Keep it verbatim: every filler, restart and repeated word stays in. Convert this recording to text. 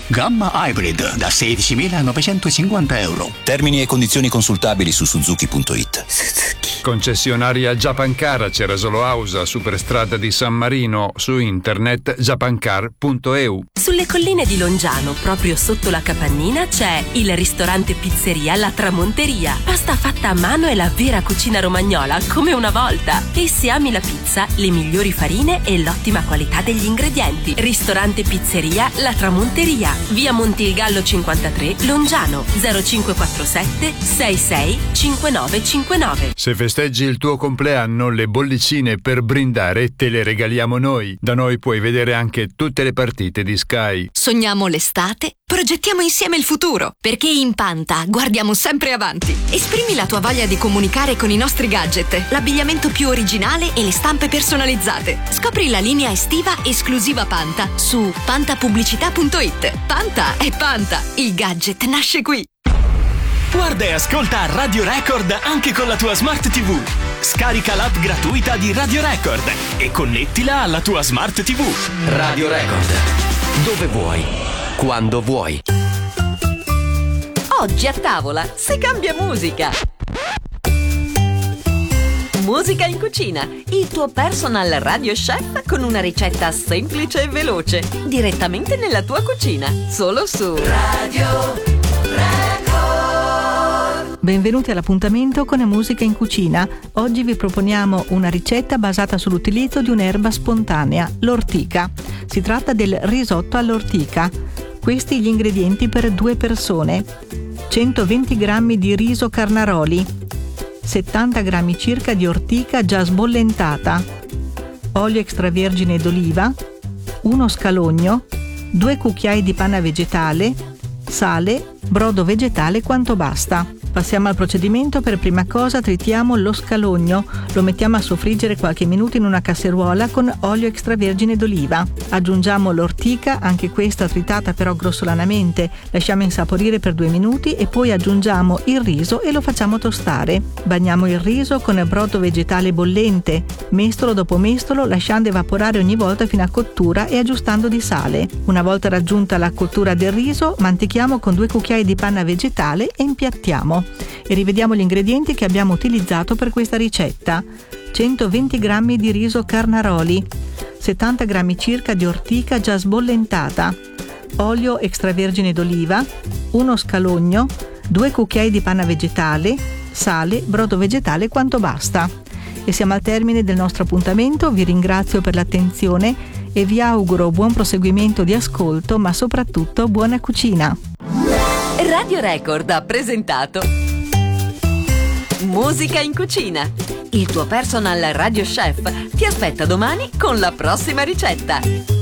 Gamma Hybrid da sedicimilanovecentocinquanta euro. Termini e condizioni consultabili su suzuki punto it. Concessionaria Japancar Cerasolo Ausa, Superstrada di San Marino, su internet japancar punto e u. Sulle colline di Longiano, proprio sotto la Capannina, c'è il ristorante pizzeria La Tramonteria. Pasta fatta a mano e la vera cucina romagnola, come una volta. E se ami la pizza, le migliori farine e l'ottima qualità degli ingredienti. Ristorante pizzeria La Tramonteria, via Montilgallo cinquantatré, Longiano, zero cinque quattro sette sei sei cinque nove cinque nove. Se festeggi il tuo compleanno, le bollicine per brindare te le regaliamo noi. Da noi puoi vedere anche tutte le partite di Sky. Sogniamo l'estate? Progettiamo insieme il futuro, perché in Panta guardiamo sempre avanti. Esprimi la tua voglia di comunicare con i nostri gadget, l'abbigliamento più originale e le stampe personalizzate. Scopri la linea estiva esclusiva Panta su pantapubblicità punto it. Panta è Panta, il gadget nasce qui. Guarda e ascolta Radio Record anche con la tua Smart tivù. Scarica l'app gratuita di Radio Record e connettila alla tua Smart tivù. Radio Record. Dove vuoi, quando vuoi. Oggi a tavola si cambia musica. Musica in cucina, il tuo personal radio chef con una ricetta semplice e veloce, direttamente nella tua cucina, solo su Radio Record. Benvenuti all'appuntamento con la musica in cucina. Oggi vi proponiamo una ricetta basata sull'utilizzo di un'erba spontanea, l'ortica. Si tratta del risotto all'ortica. Questi gli ingredienti per due persone: centoventi grammi di riso Carnaroli, settanta grammi circa di ortica già sbollentata, olio extravergine d'oliva, uno scalogno, due cucchiai di panna vegetale, sale, brodo vegetale quanto basta. Passiamo al procedimento. Per prima cosa tritiamo lo scalogno, lo mettiamo a soffriggere qualche minuto in una casseruola con olio extravergine d'oliva. Aggiungiamo l'ortica, anche questa tritata però grossolanamente, lasciamo insaporire per due minuti e poi aggiungiamo il riso e lo facciamo tostare. Bagniamo il riso con brodo vegetale bollente, mestolo dopo mestolo, lasciando evaporare ogni volta fino a cottura e aggiustando di sale. Una volta raggiunta la cottura del riso, mantichiamo con due cucchiai di panna vegetale e impiattiamo. E rivediamo gli ingredienti che abbiamo utilizzato per questa ricetta: centoventi grammi di riso Carnaroli, settanta grammi circa di ortica già sbollentata, olio extravergine d'oliva, uno scalogno, due cucchiai di panna vegetale, sale, brodo vegetale quanto basta. E siamo al termine del nostro appuntamento. Vi ringrazio per l'attenzione e vi auguro buon proseguimento di ascolto, ma soprattutto buona cucina. Radio Record ha presentato Musica in cucina. Il tuo personal radio chef ti aspetta domani con la prossima ricetta.